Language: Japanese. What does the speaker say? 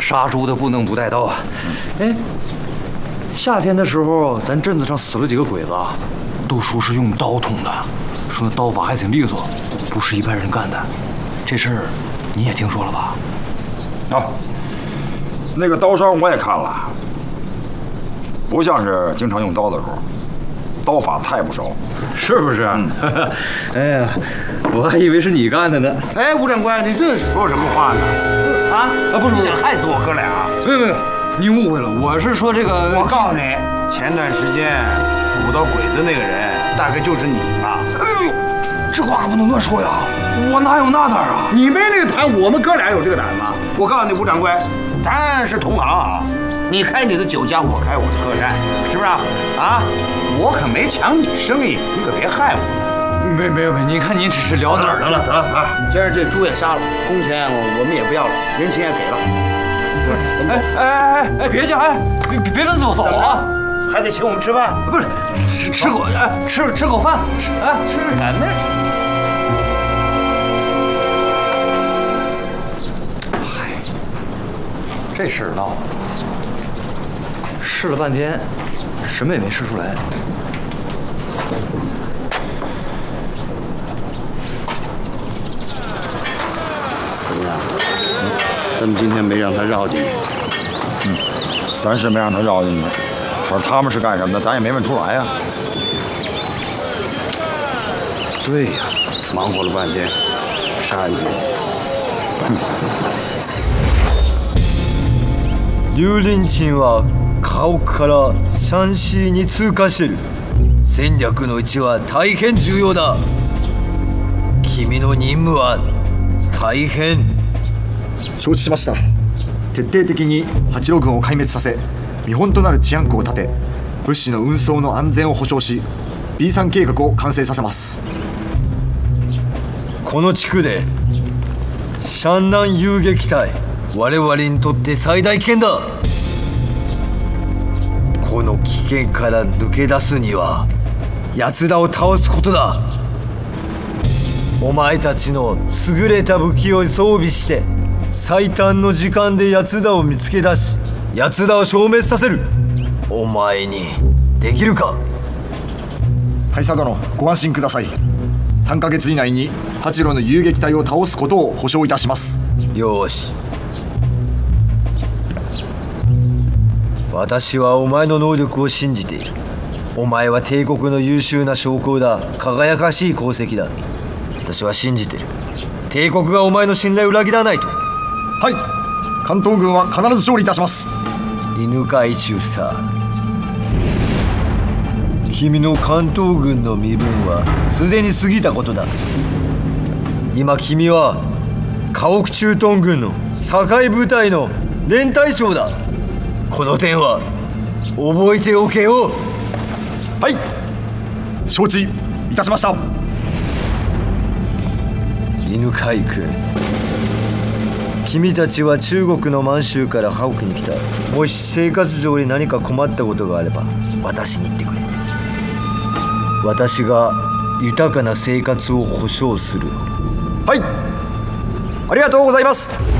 杀猪的不能不带刀啊！哎，夏天的时候，咱镇子上死了几个鬼子啊，都说是用刀捅的，说那刀法还挺利索，不是一般人干的。这事儿你也听说了吧？ 啊，那个刀伤我也看了，不像是经常用刀的时候，刀法太不熟， 是不是？哎呀，我还以为是你干的呢。 哎，吴长官，你这说什么话呢？不是，你想害死我哥俩？ 没有，你误会了，我是说这个。 我告诉你，前段时间捕到鬼子那个人，大概就是你吧？ 哎呦，这话可不能乱说呀！我哪有那胆啊？ 你没那个胆，我们哥俩有这个胆吗？我告诉你，吴长官，咱是同行啊，你开你的酒家，我开我的客栈，是不是啊？啊，我可没抢你生意，你可别害我。 没有，您看您只是聊哪儿得了啊！今儿这猪也杀了，工钱我们也不要了，人情也给了。 哎，别介，别跟走啊！ 还得请我们吃饭？ 不是，吃口饭，吃什么？ 嗨，这事儿闹的，试了半天，什么也没试出来。 怎么样？咱们今天没让他绕进去。 咱是没让他绕进去，可是他们是干什么的，咱也没问出来呀。 对呀，忙活了半天，杀一个。 油淋賃は家屋からシャンシーに通過してる。戦略の位置は大変重要だ。君の任務は大変。 承知しました。徹底的に八路軍を壊滅させ、見本となる治安区を立て、物資の運送の安全を保障し、 B3 計画を完成させます。 この地区で湘南遊撃隊、我々にとって最大危険だ。この危険から抜け出すには奴らを倒すことだ。お前たちの優れた武器を装備して最短の時間で奴らを見つけ出し、奴らを消滅させる。お前にできるか？ 大佐殿、ご安心ください。3ヶ月以内に八路の遊撃隊を倒すことを保証いたします。 よし。私はお前の能力を信じている。お前は帝国の優秀な将校だ。輝かしい功績だ。私は信じてる。帝国がお前の信頼を裏切らないと。 はい、関東軍は必ず勝利いたします。 犬飼中佐、君の関東軍の身分はすでに過ぎたことだ。今君は家屋駐屯軍の堺部隊の連隊長だ。この点は覚えておけよ。 はい、承知いたしました。 犬飼君、君たちは中国の満州から家屋に来た。もし生活上に何か困ったことがあれば私に言ってくれ。私が豊かな生活を保障する。 はい、ありがとうございます。